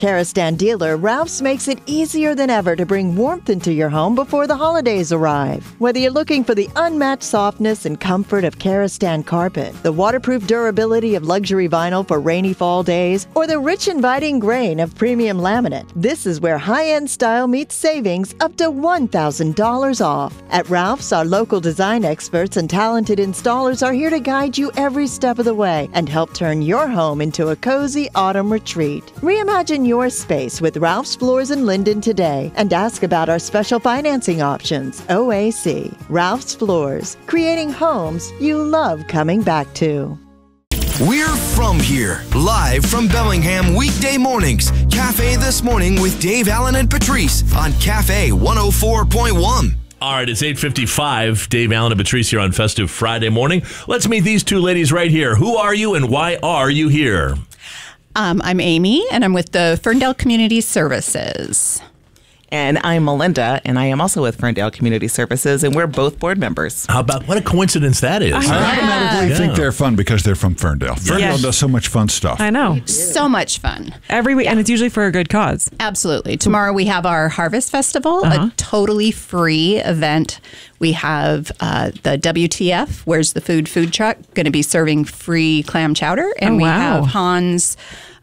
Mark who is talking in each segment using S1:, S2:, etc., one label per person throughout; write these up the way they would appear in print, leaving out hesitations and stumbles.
S1: Karastan dealer Ralph's makes it easier than ever to bring warmth into your home before the holidays arrive. Whether you're looking for the unmatched softness and comfort of Karastan carpet, the waterproof durability of luxury vinyl for rainy fall days, or the rich inviting grain of premium laminate, this is where high-end style meets savings up to $1,000 off. At Ralph's, our local design experts and talented installers are here to guide you every step of the way and help turn your home into a cozy autumn retreat. Reimagine your space with Ralph's Floors in Linden today and ask about our special financing options. OAC. Ralph's Floors. Creating homes you love coming back to.
S2: We're from here, live from Bellingham weekday mornings. Cafe This Morning with Dave Allen and Patrice on Cafe 104.1.
S3: All right, it's 8:55. Dave Allen and Patrice here on Festive Friday morning. Let's meet these two ladies right here. Who are you and why are you here?
S4: I'm Amy, and I'm with the Ferndale Community Services.
S5: And I'm Melinda, and I am also with Ferndale Community Services, and we're both board members.
S3: How about what a coincidence that is?
S6: I automatically think they're fun because they're from Ferndale. Ferndale does so much fun stuff.
S7: I know.
S4: So much fun.
S7: Every week, and it's usually for a good cause.
S4: Absolutely. Tomorrow we have our Harvest Festival, a totally free event. We have the WTF, Where's the Food truck, going to be serving free clam chowder. And we have Hans,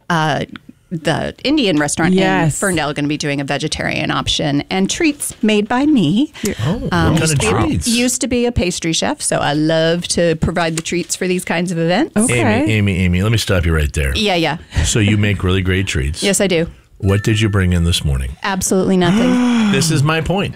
S4: the Indian restaurant in Ferndale, going to be doing a vegetarian option, and treats made by me.
S3: What kind of treats?
S4: Used to be a pastry chef, so I love to provide the treats for these kinds of events.
S7: Okay.
S3: Amy, let me stop you right there.
S4: Yeah.
S3: So you make really great treats.
S4: Yes, I do.
S3: What did you bring in this morning?
S4: Absolutely nothing.
S3: This is my point.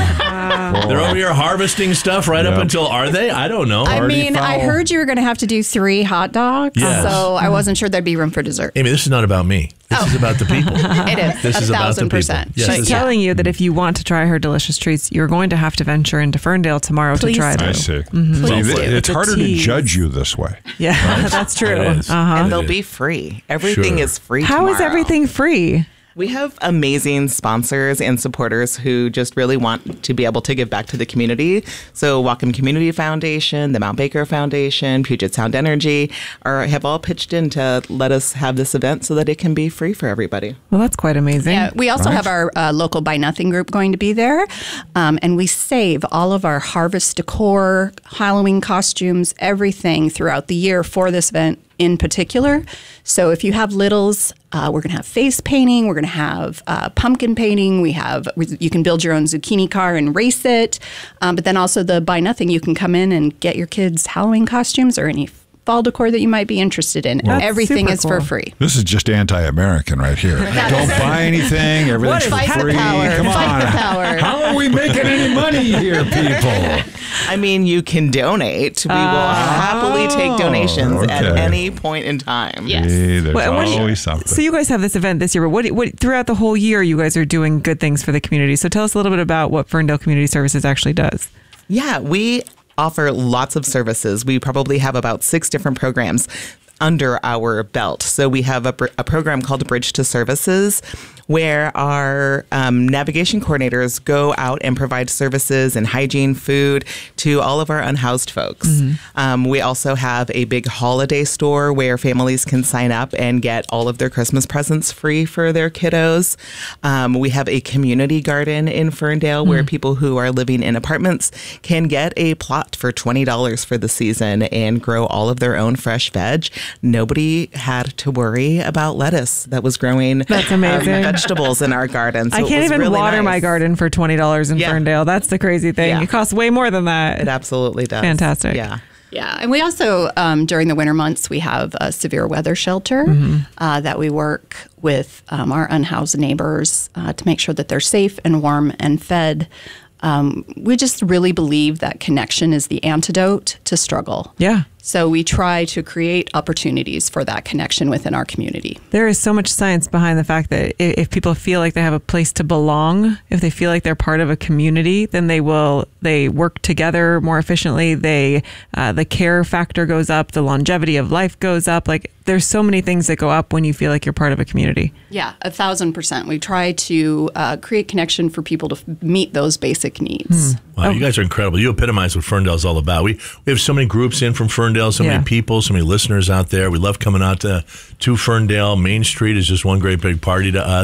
S3: They're over here harvesting stuff right up until, are they? I don't know.
S4: I mean, I heard you were going to have to do 3 hot dogs, so I wasn't sure there'd be room for dessert.
S3: Amy, this is not about me. This is about the people.
S4: It is.
S3: This is about the people.
S4: 1,000%.
S3: Yes,
S7: She's telling you that if you want to try her delicious treats, you're going to have to venture into Ferndale tomorrow to try them.
S6: I see. It's harder to judge you this way.
S7: Yeah, that's true.
S5: And they'll be free. Everything is free
S7: How is
S5: tomorrow.
S7: everything free?
S5: We have amazing sponsors and supporters who just really want to be able to give back to the community. So Whatcom Community Foundation, the Mount Baker Foundation, Puget Sound Energy have all pitched in to let us have this event so that it can be free for everybody.
S7: Well, that's quite amazing.
S4: Yeah, we also have our local Buy Nothing group going to be there. And we save all of our harvest decor, Halloween costumes, everything throughout the year for this event in particular. So if you have littles, we're going to have face painting. We're going to have pumpkin painting. You can build your own zucchini car and race it. But then also the Buy Nothing, you can come in and get your kids' Halloween costumes or any fall decor that you might be interested in.
S7: That's
S4: Everything is
S7: cool.
S4: for free.
S6: This is just anti-American right here. Don't buy anything. Everything's for
S4: Fight
S6: free.
S4: the power.
S6: Come on.
S4: Fight the power.
S6: How are we making any money here, people?
S5: I mean, you can donate. We will happily take donations at any point in time.
S4: Yes.
S6: See, there's always something.
S7: So you guys have this event this year, but what throughout the whole year you guys are doing good things for the community. So tell us a little bit about what Ferndale Community Services actually does.
S5: Yeah, we offer lots of services. We probably have about 6 different programs under our belt. So we have a program called Bridge to Services, where our navigation coordinators go out and provide services and hygiene, food to all of our unhoused folks. We also have a big holiday store where families can sign up and get all of their Christmas presents free for their kiddos. We have a community garden in Ferndale where people who are living in apartments can get a plot for $20 for the season and grow all of their own fresh veg. Nobody had to worry about lettuce that was growing.
S7: That's amazing.
S5: Vegetables in our garden. So
S7: I can't even
S5: really
S7: water my garden for $20 in Ferndale. That's the crazy thing.
S5: Yeah.
S7: It costs way more than that.
S5: It absolutely does.
S7: Fantastic.
S5: Yeah.
S4: Yeah, and we also, during the winter months, we have a severe weather shelter that we work with our unhoused neighbors to make sure that they're safe and warm and fed. We just really believe that connection is the antidote to struggle.
S7: Yeah.
S4: So we try to create opportunities for that connection within our community.
S7: There is so much science behind the fact that if people feel like they have a place to belong, if they feel like they're part of a community, then they work together more efficiently. The care factor goes up, the longevity of life goes up. Like there's so many things that go up when you feel like you're part of a community.
S4: Yeah, 1,000%. We try to create connection for people to meet those basic needs.
S3: Wow, you guys are incredible. You epitomize what Ferndale's all about. We have so many groups in from Ferndale, so many people, so many listeners out there. We love coming out to Ferndale. Main Street is just one great big party to us.